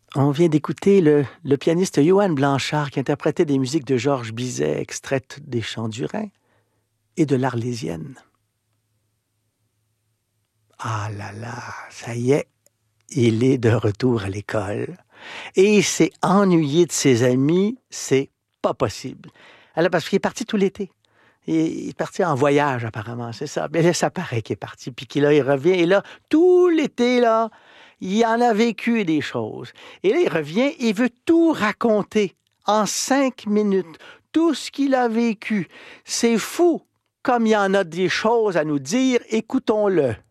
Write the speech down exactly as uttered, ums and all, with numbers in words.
On vient d'écouter le, le pianiste Johann Blanchard qui interprétait des musiques de Georges Bizet extraites des chants du Rhin et de l'Arlésienne. Ah là là, ça y est, il est de retour à l'école et il s'est ennuyé de ses amis, c'est pas possible. Alors, parce qu'il est parti tout l'été. Il est parti en voyage, apparemment, c'est ça. Mais là, ça paraît qu'il est parti, puis qu'il là, il revient. Et là, tout l'été, là, il en a vécu des choses. Et là, il revient, il veut tout raconter en cinq minutes. Tout ce qu'il a vécu. C'est fou. Comme il y en a des choses à nous dire, écoutons-le.